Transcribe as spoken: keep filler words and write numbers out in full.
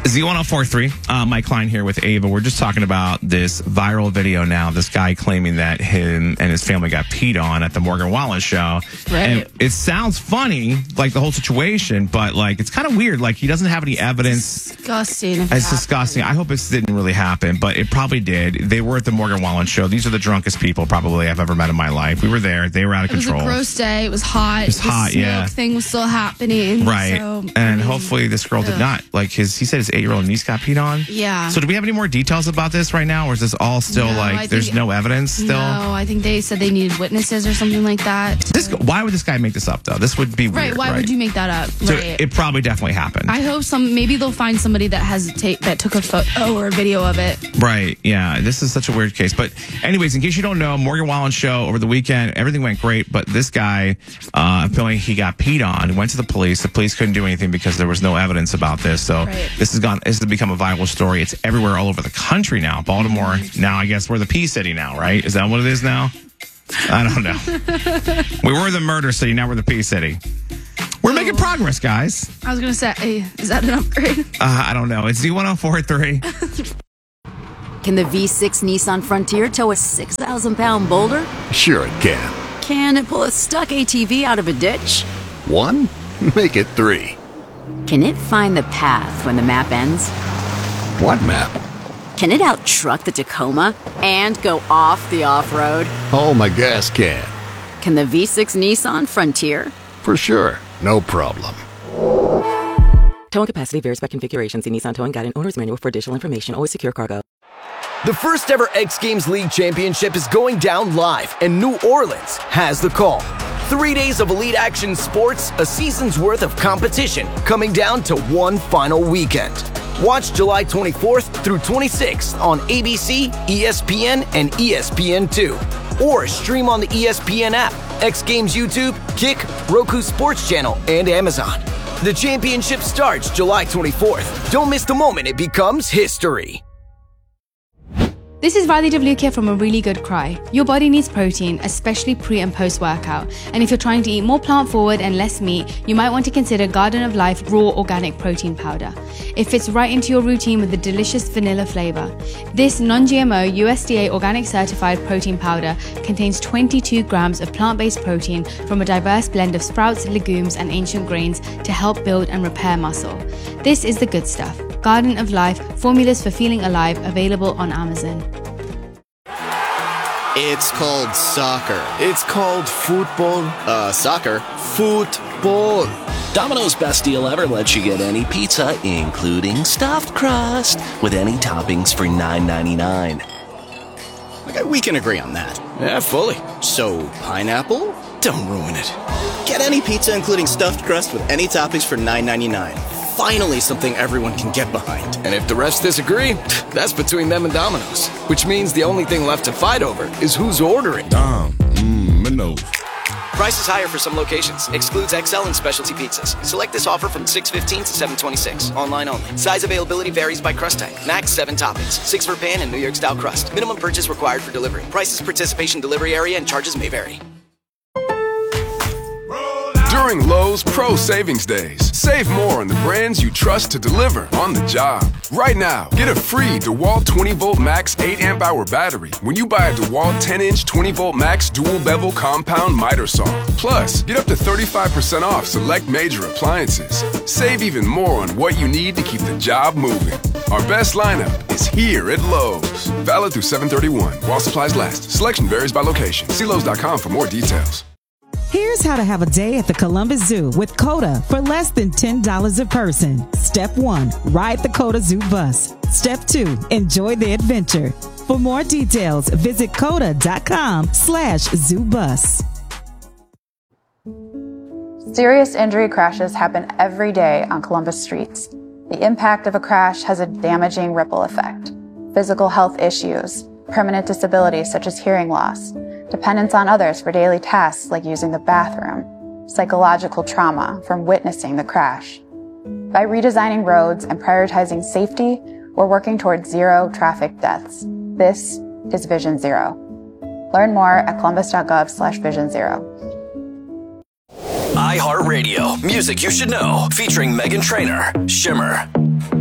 Z one oh four point three, uh, Mike Klein here with Ava. We're just talking about this viral video now. This guy claiming that him and his family got peed on at the Morgan Wallen show. Right. And it sounds funny, like the whole situation, but like it's kind of weird. Like he doesn't have any evidence. Disgusting. It's happened. disgusting. I hope it didn't really happen, but it probably did. They were at the Morgan Wallen show. These are the drunkest people probably I've ever met in my life. We were there. They were out of it control. It was a gross day. It was hot. It was the hot, smoke yeah. thing was still happening. Right. So, and I mean, hopefully this girl did ugh. not. Like his, he said his eight-year-old niece got peed on. Yeah. So do we have any more details about this right now, or is this all still No, like I there's think- no evidence still? No, I think they said they needed witnesses or something like that. This, why would this guy make this up though? This would be Right. weird. Why right? would you make that up? So right. it probably definitely happened. I hope some. Maybe they'll find somebody that has take that took a photo or a video of it. Right. Yeah. This is such a weird case. But anyways, in case you don't know, Morgan Wallen show over the weekend, everything went great. But this guy, uh, apparently he got peed on, went to the police. The police couldn't do anything because there was no evidence about this. So Right. this has gone, this has become a viral story. It's everywhere all over the country now. Baltimore, now I guess we're the pee city now, right? Is that what it is now? I don't know. We were the murder city. Now we're the pee city. We're making progress, guys. I was gonna say, hey, is that an upgrade? Uh, I don't know. It's Z one oh four point three. Can the V six Nissan Frontier tow a six thousand pound boulder? Sure it can. Can it pull a stuck A T V out of a ditch? One? Make it three. Can it find the path when the map ends? What map? Can it out-truck the Tacoma and go off the off-road? Oh, my gas can. Can the V six Nissan Frontier? For sure. No problem. Towing capacity varies by configuration. See Nissan Towing Guide and Owner's Manual for additional information. Always secure cargo. The first ever X Games League Championship is going down live, and New Orleans has the call. Three days of elite action sports, a season's worth of competition, coming down to one final weekend. Watch July twenty-fourth through twenty-sixth on A B C, E S P N, and E S P N two. Or stream on the E S P N app, X Games YouTube, Kick, Roku Sports Channel, and Amazon. The championship starts July twenty-fourth. Don't miss the moment it becomes history. This is Riley W. here from A Really Good Cry. Your body needs protein, especially pre and post workout. And if you're trying to eat more plant forward and less meat, you might want to consider Garden of Life Raw Organic Protein Powder. It fits right into your routine with a delicious vanilla flavor. This non-G M O U S D A organic certified protein powder contains twenty-two grams of plant-based protein from a diverse blend of sprouts, legumes, and ancient grains to help build and repair muscle. This is the good stuff. Garden of Life, formulas for feeling alive, available on Amazon. It's called soccer. It's called football. Uh, soccer. Football. Domino's best deal ever lets you get any pizza, including stuffed crust, with any toppings for nine ninety-nine. Okay, we can agree on that. Yeah, fully. So, pineapple? Don't ruin it. Get any pizza, including stuffed crust, with any toppings for nine ninety-nine. Finally, something everyone can get behind. And if the refs disagree, that's between them and Domino's. Which means the only thing left to fight over is who's ordering. Dom, mmm, Minos. Price is higher for some locations. Excludes X L and specialty pizzas. Select this offer from six fifteen to seven twenty-six. Online only. Size availability varies by crust type. Max seven toppings. Six for pan and New York style crust. Minimum purchase required for delivery. Prices, participation, delivery area, and charges may vary. During Lowe's Pro Savings Days, save more on the brands you trust to deliver on the job. Right now, get a free DeWalt twenty volt max eight amp hour battery when you buy a DeWalt ten inch twenty volt max dual bevel compound miter saw. Plus, get up to thirty-five percent off select major appliances. Save even more on what you need to keep the job moving. Our best lineup is here at Lowe's. Valid through seven thirty-one while supplies last. Selection varies by location. See Lowe's dot com for more details. Here's how to have a day at the Columbus Zoo with COTA for less than ten dollars a person. Step one, ride the COTA Zoo bus. Step two, enjoy the adventure. For more details, visit COTA dot com slash zoo bus. Serious injury crashes happen every day on Columbus streets. The impact of a crash has a damaging ripple effect. Physical health issues, permanent disabilities such as hearing loss, dependence on others for daily tasks like using the bathroom, psychological trauma from witnessing the crash. By redesigning roads and prioritizing safety, we're working towards zero traffic deaths. This is Vision Zero. Learn more at columbus.gov slash vision zero. iHeartRadio, music you should know, featuring Meghan Trainor, Shimmer.